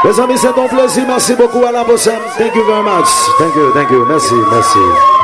Les amis, c'est un plaisir. Merci beaucoup à la prochaine. Thank you very much. Thank you. Merci.